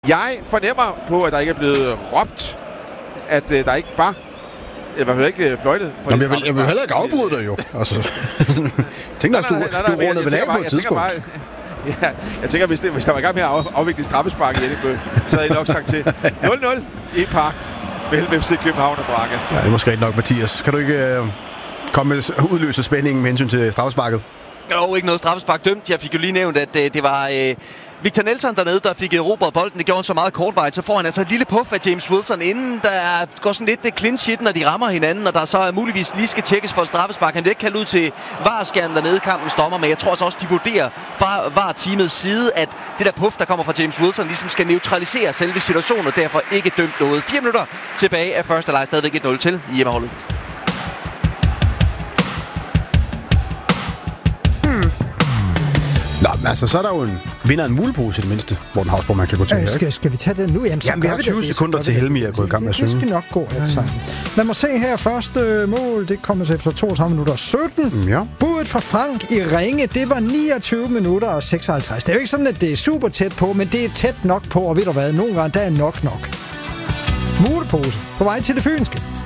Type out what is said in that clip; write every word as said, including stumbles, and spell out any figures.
Jeg fornemmer på, at der ikke er blevet råbt, at uh, der ikke var, i hvert fald ikke fløjtet. For Jamen, jeg, vil, jeg vil heller ikke afbryde dig jo. Altså, tænk dig, at du, du rundede vel af på et tidspunkt. Bare, ja, jeg tænker, hvis, det, hvis der var i gang med at af, afvikle straffespark i Edinburgh, så havde jeg nok sagt til nul nul i Park mellem F C København og Braga. Ja, det er måske rigtig nok, Mathias. Kan du ikke øh, komme med udløse spændingen med hensyn til straffesparket? Jo, ikke noget straffespark dømt. Jeg fik jo lige nævnt, at øh, det var øh, Victor Nelson dernede, der fik erobret bolden. Det gjorde han så meget kortvarigt. Så får han altså et lille puff af James Wilson, inden der går sådan lidt clinch-hit, når de rammer hinanden, og der så muligvis lige skal tjekkes for et straffespark. Han bliver ikke kaldt ud til V A R-skærmen dernede, kampen stopper, men jeg tror også, de vurderer fra V A R-teamets side, at det der puff, der kommer fra James Wilson, ligesom skal neutralisere selve situationen, og derfor ikke dømt noget. Fire minutter tilbage af første leg, stadigvæk et nul til i hjemmeholdet. Nå, men altså, så er der jo en vinder en mulepose i det mindste, Morten Hausborg, man kan gå til. Øh, skal, skal vi tage den nu? Jamen, Jamen vi har tyve sekunder til Helmi at gå i gang med at synge. Det skal nok gå alt sammen. Lad mig se her. Første mål, det kommer så efter toogtredive minutter og sytten. Ja. Budet fra Frank i Ringe, det var niogtyve minutter og seksoghalvtreds. Det er jo ikke sådan, at det er super tæt på, men det er tæt nok på, og ved du hvad, nogle gange der er nok nok. Mulepose på vej til det fynske.